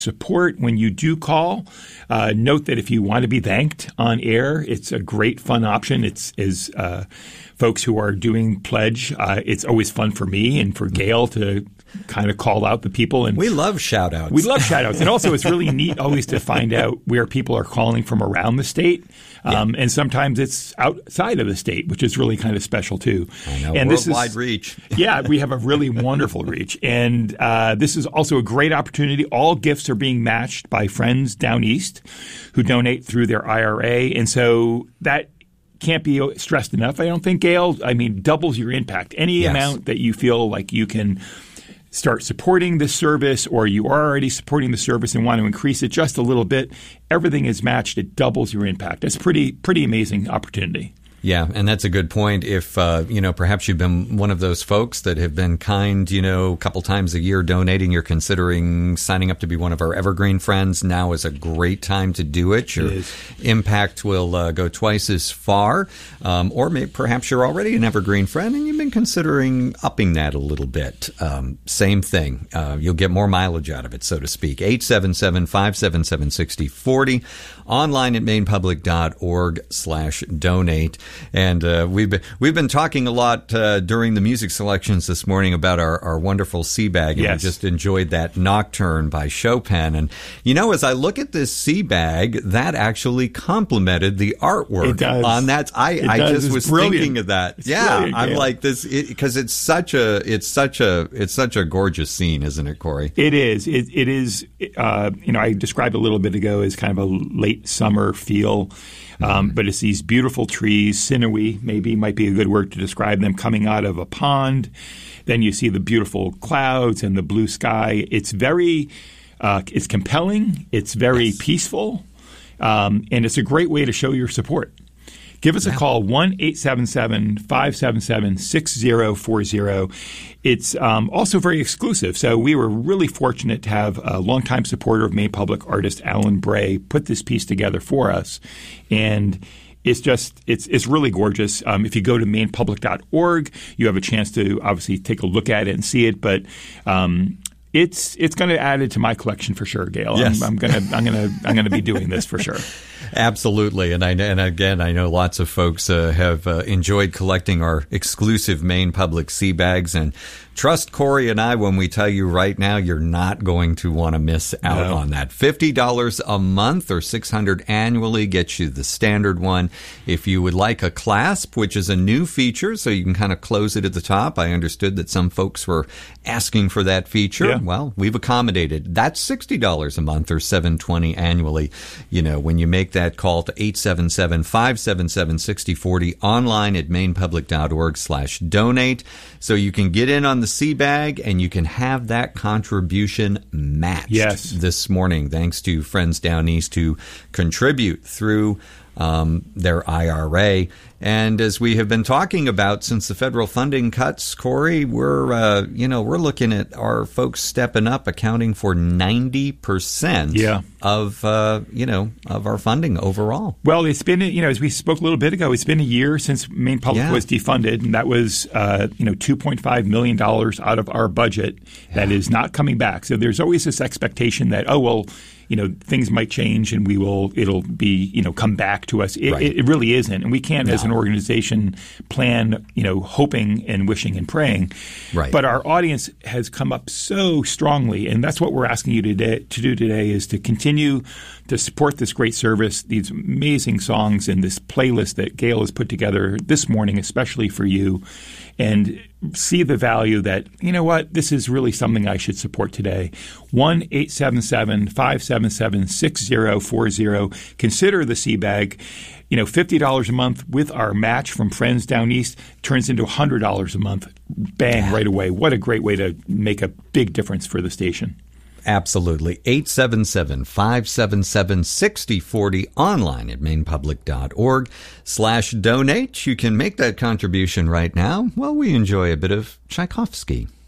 support when you do call. Note that if you want to be thanked on air, it's a great, fun option. It's folks who are doing pledge. It's always fun for me and for Gail to kind of call out the people. And we love shout outs. We love shout outs. And also it's really neat always to find out where people are calling from around the state. And sometimes it's outside of the state, which is really kind of special too. I know, and worldwide reach. Yeah, we have a really wonderful reach. And this is also a great opportunity. All gifts are being matched by friends down east who donate through their IRA. And so that can't be stressed enough, I don't think, Gail. I mean, doubles your impact. Any amount that you feel like you can start supporting this service, or you are already supporting the service and want to increase it just a little bit, everything is matched. It doubles your impact. It's pretty amazing opportunity. Yeah, and that's a good point. If, perhaps you've been one of those folks that have been kind, a couple times a year donating, you're considering signing up to be one of our Evergreen friends, now is a great time to do it. Your impact will go twice as far. Or perhaps you're already an Evergreen friend and you've been considering upping that a little bit. Same thing. You'll get more mileage out of it, so to speak. 877-577-6040. Online at mainpublic.org/donate. And we've been talking a lot during the music selections this morning about our wonderful sea bag, and we just enjoyed that Nocturne by Chopin. And as I look at this sea bag, that actually complemented the artwork on that. I just was thinking of that. I'm like this because it's such a gorgeous scene, isn't it, Corey? It is. It is. I described a little bit ago as kind of a late summer feel. But it's these beautiful trees, sinewy might be a good word to describe them, coming out of a pond. Then you see the beautiful clouds and the blue sky. It's very it's compelling. It's very peaceful. And it's a great way to show your support. Give us a call, 1-877-577-6040. It's also very exclusive. So we were really fortunate to have a longtime supporter of Maine Public artist Alan Bray put this piece together for us. And it's really gorgeous. If you go to mainpublic.org, you have a chance to obviously take a look at it and see it. But it's going to add it to my collection for sure, Gail. Yes. I'm going to be doing this for sure. Absolutely. And again, I know lots of folks have enjoyed collecting our exclusive Maine Public sea bags. And trust Corey and I when we tell you right now, you're not going to want to miss out on that. $50 a month or $600 annually gets you the standard one. If you would like a clasp, which is a new feature, so you can kind of close it at the top. I understood that some folks were asking for that feature. Yeah. Well, we've accommodated. That's $60 a month or $720 annually. When you make that call to 877-577-6040 online at mainpublic.org/donate. So you can get in on the sea bag and you can have that contribution matched this morning, thanks to friends down east who contribute through their IRA. And as we have been talking about since the federal funding cuts, Corey, we're looking at our folks stepping up, accounting for 90% of our funding overall. Well, it's been, as we spoke a little bit ago, it's been a year since Maine Public was defunded, and that was $2.5 million out of our budget that is not coming back. So there's always this expectation that things might change and it'll be come back to us. It really isn't, and we can't as an organization plan hoping and wishing and praying. Right. But our audience has come up so strongly, and that's what we're asking you to do today is to continue to support this great service, these amazing songs, and this playlist that Gail has put together this morning, especially for you, and see the value that, this is really something I should support today. 1-877-577-6040. Consider the sea bag. $50 a month with our match from friends down east turns into $100 a month. Bang, right away. What a great way to make a big difference for the station. Absolutely. 877-577-6040 online at mainpublic.org/donate. You can make that contribution right now while we enjoy a bit of Tchaikovsky.